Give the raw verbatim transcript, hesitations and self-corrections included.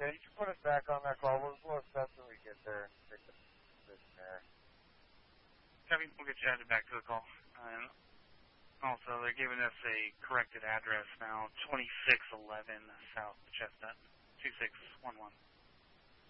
Yeah, you can put us back on that call. We'll, we'll assess when we get there and take the position there. Copy. We'll get you added back to the call. And also, they're giving us a corrected address now, twenty-six eleven South Chestnut, two six one one.